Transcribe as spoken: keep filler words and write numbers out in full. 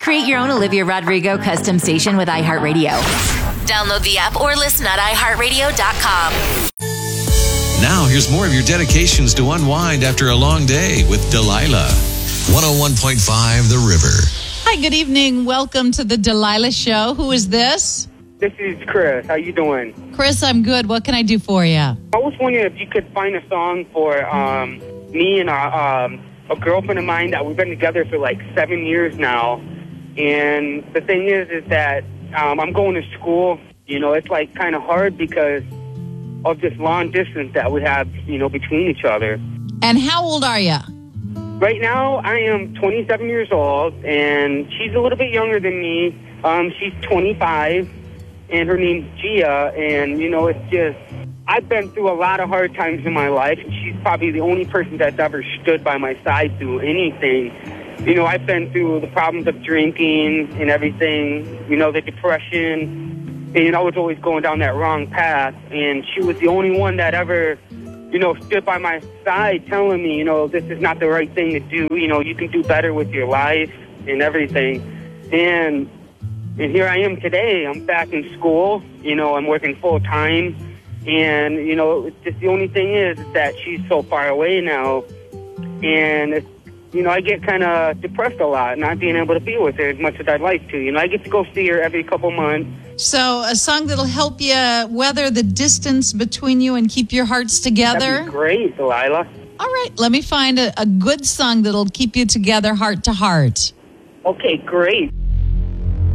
Create your own Olivia Rodrigo custom station with iHeartRadio. Download the app or listen at i heart radio dot com. Now, here's more of your dedications to unwind after a long day with Delilah. one oh one point five The River. Hi, good evening. Welcome to the Delilah Show. Who is this? This is Chris. How you doing? Chris, I'm good. What can I do for you? I was wondering if you could find a song for um, me and a, um, a girlfriend of mine that we've been together for like seven years now. And the thing is, is that um, I'm going to school. You know, it's like kind of hard because of this long distance that we have, you know, between each other. And how old are you? Right now, I am twenty-seven years old, and she's a little bit younger than me. Um, she's twenty-five, and her name's Gia, and, you know, it's just, I've been through a lot of hard times in my life, and she's probably the only person that's ever stood by my side through anything. You know, I've been through the problems of drinking and everything, you know, the depression. And, you know, I was always going down that wrong path. And she was the only one that ever, you know, stood by my side telling me, you know, this is not the right thing to do. You know, you can do better with your life and everything. And and here I am today. I'm back in school. You know, I'm working full time. And, you know, it's just the only thing is that she's so far away now. And it's, you know, I get kind of depressed a lot, not being able to be with her as much as I'd like to. You know, I get to go see her every couple months. So a song that'll help you weather the distance between you and keep your hearts together? That'd be great, Delilah. All right, let me find a, a good song that'll keep you together heart to heart. Okay, great.